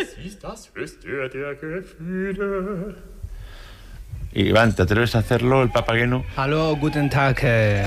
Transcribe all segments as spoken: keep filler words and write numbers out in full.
Iván, ¿te atreves a hacerlo, el papageno? Hallo, guten Tag. Eh,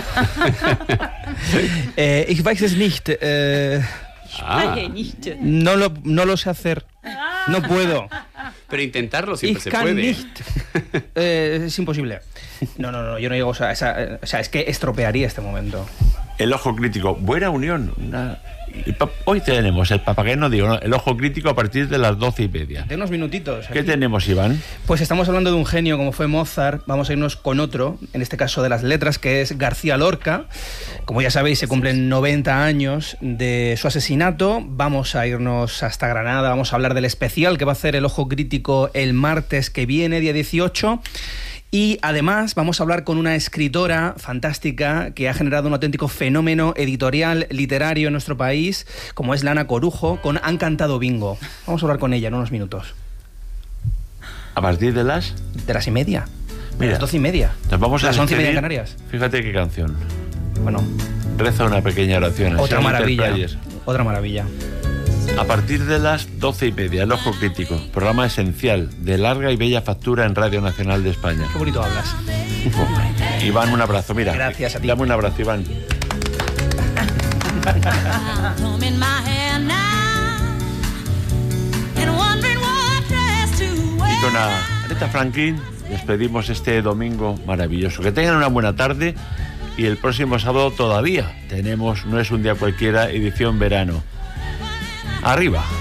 eh, ich weiß es nicht. Eh, Ah, no, lo, no lo sé hacer. No puedo. pero intentarlo siempre Ich se kann puede. nicht. Eh, es imposible. No, no, no, yo no digo, o sea, esa, o sea, es que estropearía este momento. El ojo crítico, buena unión. Una... y pa- Hoy tenemos el papageno, digo, ¿no? El ojo crítico a partir de las doce y media. De unos minutitos. ¿Qué aquí. tenemos, Iván? Pues estamos hablando de un genio como fue Mozart. Vamos a irnos con otro, en este caso de las letras, que es García Lorca. Como ya sabéis, se cumplen noventa años de su asesinato. Vamos a irnos hasta Granada, vamos a hablar del especial que va a hacer el Ojo Crítico el martes que viene, día dieciocho. Y además vamos a hablar con una escritora fantástica que ha generado un auténtico fenómeno editorial, literario en nuestro país, como es Lana Corujo, con Han cantado bingo. Vamos a hablar con ella en unos minutos. A partir de las... De las y media. De Mira, las doce y media. Nos vamos a las once y media en despedir. Canarias. Fíjate qué canción. Bueno, Reza una pequeña oración. así, otra maravilla. Interplayers. Otra maravilla. A partir de las doce y media, El Ojo Crítico, programa esencial de larga y bella factura en Radio Nacional de España. Qué bonito hablas. Iván, un abrazo, mira. Gracias a ti. Dame un abrazo, Iván. Y con Aretha Franklin despedimos este domingo maravilloso. Que tengan una buena tarde y el próximo sábado todavía tenemos No es un día cualquiera, edición verano. Arriba.